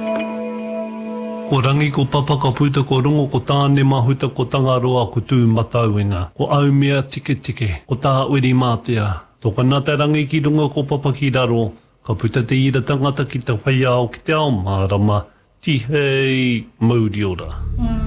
Ko rangi ko papa ka puta ko rongo ko tāne mahuta ko tangaroa ko tū matauina. Ko au mea tike tike, ko tā uri mātea. Tō kanata rangi ki runga ko papa ki raro, ka puta te ira tangata ki te whaiao ki te ao mārama, ti hei mauri ora.